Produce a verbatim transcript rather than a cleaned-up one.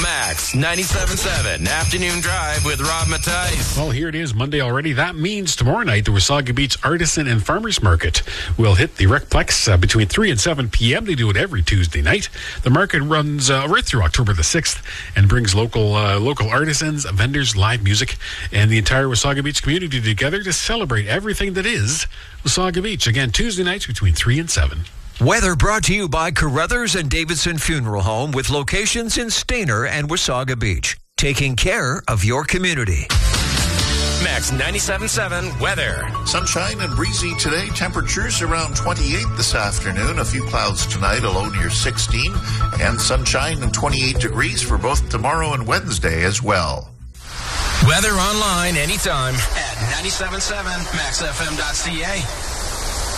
Max ninety-seven point seven Afternoon Drive with Rob Mattice. Well, here it is, Monday already. That means tomorrow night, the Wasaga Beach Artisan and Farmers Market will hit the Recplex uh, between three and seven p.m. They do it every Tuesday night. The market runs uh, right through October the sixth and brings local uh, local artisans, vendors, live music, and the entire Wasaga Beach community together to celebrate everything that is Wasaga Beach. Again, Tuesday nights between three and seven. Weather brought to you by Carruthers and Davidson Funeral Home with locations in Stayner and Wasaga Beach. Taking care of your community. Max ninety-seven point seven weather. Sunshine and breezy today. Temperatures around twenty-eight this afternoon. A few clouds tonight, a low near sixteen. And sunshine and twenty-eight degrees for both tomorrow and Wednesday as well. Weather online anytime at ninety-seven point seven max f m dot c a.